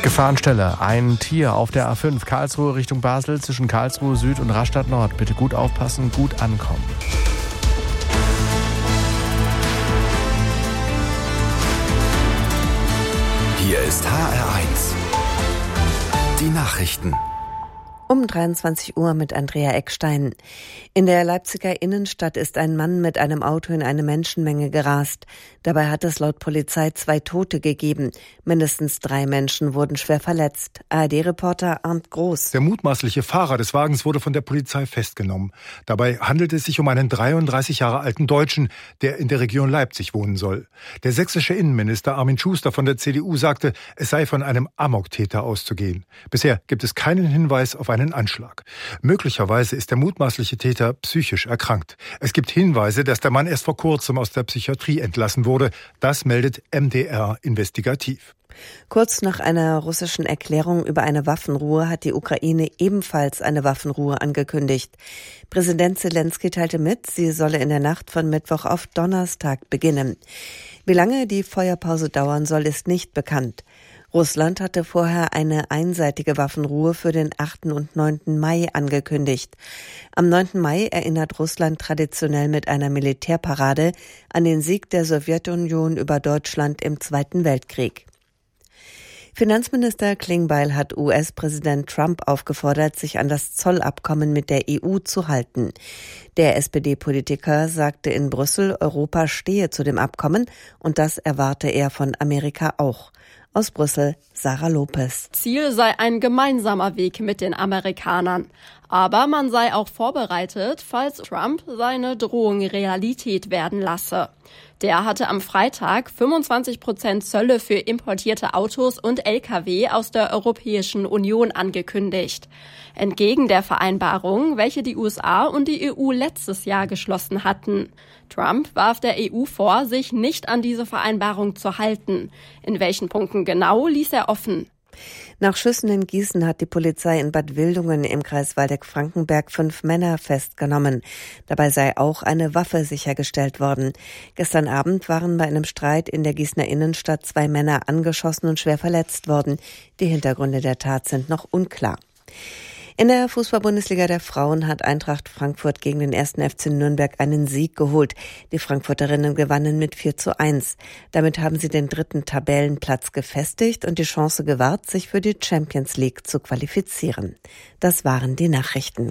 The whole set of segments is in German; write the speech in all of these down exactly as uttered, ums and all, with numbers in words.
Gefahrenstelle. Ein Tier auf der A fünf, Karlsruhe Richtung Basel, zwischen Karlsruhe Süd und Rastatt Nord. Bitte gut aufpassen, gut ankommen. Hier ist H R eins. Die Nachrichten. Um dreiundzwanzig Uhr mit Andrea Eckstein. In der Leipziger Innenstadt ist ein Mann mit einem Auto in eine Menschenmenge gerast. Dabei hat es laut Polizei zwei Tote gegeben. Mindestens drei Menschen wurden schwer verletzt. A R D-Reporter Arndt Groß. Der mutmaßliche Fahrer des Wagens wurde von der Polizei festgenommen. Dabei handelt es sich um einen dreiunddreißig Jahre alten Deutschen, der in der Region Leipzig wohnen soll. Der sächsische Innenminister Armin Schuster von der C D U sagte, es sei von einem Amoktäter auszugehen. Bisher gibt es keinen Hinweis auf einen Anschlag. Möglicherweise ist der mutmaßliche Täter psychisch erkrankt. Es gibt Hinweise, dass der Mann erst vor kurzem aus der Psychiatrie entlassen wurde. Das meldet M D R investigativ. Kurz nach einer russischen Erklärung über eine Waffenruhe hat die Ukraine ebenfalls eine Waffenruhe angekündigt. Präsident Zelensky teilte mit, sie solle in der Nacht von Mittwoch auf Donnerstag beginnen. Wie lange die Feuerpause dauern soll, ist nicht bekannt. Russland hatte vorher eine einseitige Waffenruhe für den achten und neunten Mai angekündigt. Am neunten Mai erinnert Russland traditionell mit einer Militärparade an den Sieg der Sowjetunion über Deutschland im Zweiten Weltkrieg. Finanzminister Klingbeil hat U S-Präsident Trump aufgefordert, sich an das Zollabkommen mit der E U zu halten. Der S P D-Politiker sagte in Brüssel, Europa stehe zu dem Abkommen und das erwarte er von Amerika auch. Aus Brüssel, Sarah Lopez. Ziel sei ein gemeinsamer Weg mit den Amerikanern. Aber man sei auch vorbereitet, falls Trump seine Drohung Realität werden lasse. Der hatte am Freitag fünfundzwanzig Prozent Zölle für importierte Autos und L K W aus der Europäischen Union angekündigt. Entgegen der Vereinbarung, welche die U S A und die E U letztes Jahr geschlossen hatten. Trump warf der E U vor, sich nicht an diese Vereinbarung zu halten. In welchen Punkten genau, ließ er offen. Nach Schüssen in Gießen hat die Polizei in Bad Wildungen im Kreis Waldeck-Frankenberg fünf Männer festgenommen. Dabei sei auch eine Waffe sichergestellt worden. Gestern Abend waren bei einem Streit in der Gießener Innenstadt zwei Männer angeschossen und schwer verletzt worden. Die Hintergründe der Tat sind noch unklar. In der Fußball-Bundesliga der Frauen hat Eintracht Frankfurt gegen den ersten F C Nürnberg einen Sieg geholt. Die Frankfurterinnen gewannen mit vier zu eins. Damit haben sie den dritten Tabellenplatz gefestigt und die Chance gewahrt, sich für die Champions League zu qualifizieren. Das waren die Nachrichten.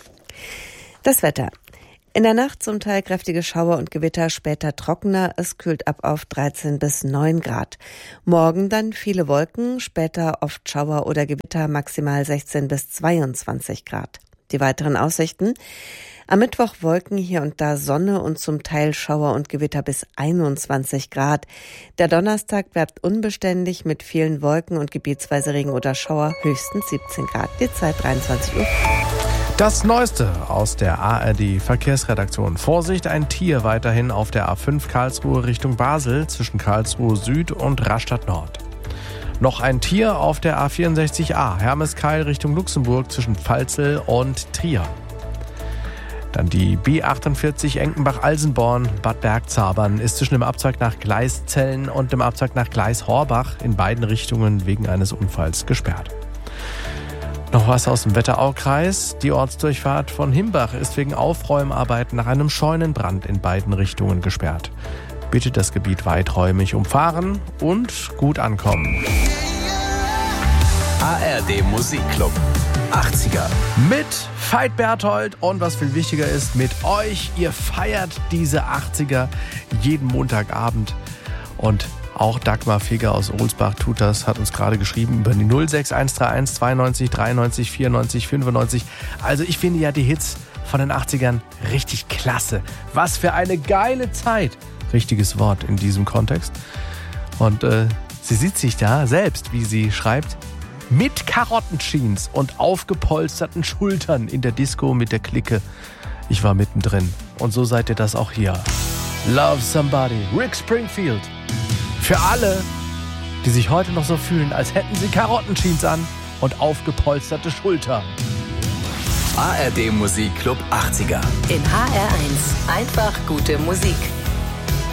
Das Wetter. In der Nacht zum Teil kräftige Schauer und Gewitter, später trockener. Es kühlt ab auf dreizehn bis neun Grad. Morgen dann viele Wolken, später oft Schauer oder Gewitter, maximal sechzehn bis zweiundzwanzig Grad. Die weiteren Aussichten. Am Mittwoch Wolken, hier und da Sonne und zum Teil Schauer und Gewitter bis einundzwanzig Grad. Der Donnerstag bleibt unbeständig mit vielen Wolken und gebietsweise Regen oder Schauer, höchstens siebzehn Grad. Die Zeit dreiundzwanzig Uhr. Das Neueste aus der A R D-Verkehrsredaktion. Vorsicht, ein Tier weiterhin auf der A fünf Karlsruhe Richtung Basel zwischen Karlsruhe Süd und Rastatt Nord. Noch ein Tier auf der A vierundsechzig A Hermeskeil Richtung Luxemburg zwischen Pfalzel und Trier. Dann die B achtundvierzig Enkenbach-Alsenborn Bad Bergzabern ist zwischen dem Abzweig nach Gleiszellen und dem Abzweig nach Gleis-Horbach in beiden Richtungen wegen eines Unfalls gesperrt. Noch was aus dem Wetteraukreis. Die Ortsdurchfahrt von Himbach ist wegen Aufräumarbeiten nach einem Scheunenbrand in beiden Richtungen gesperrt. Bitte das Gebiet weiträumig umfahren und gut ankommen. A R D Musikclub achtziger. Mit Veit Berthold und was viel wichtiger ist, mit euch. Ihr feiert diese achtziger jeden Montagabend. Und auch Dagmar Feger aus Ohlsbach tut das, hat uns gerade geschrieben über die null sechs eins drei eins zweiundneunzig dreiundneunzig vierundneunzig fünfundneunzig. Also ich finde ja die Hits von den achtzigern richtig klasse. Was für eine geile Zeit. Richtiges Wort in diesem Kontext. Und äh, sie sieht sich da selbst, wie sie schreibt, mit Karottenjeans und aufgepolsterten Schultern in der Disco mit der Clique. Ich war mittendrin. Und so seid ihr das auch hier. Love Somebody, Rick Springfield. Für alle, die sich heute noch so fühlen, als hätten sie Karottenjeans an und aufgepolsterte Schultern. A R D Musikclub achtziger. In H R eins. Einfach gute Musik.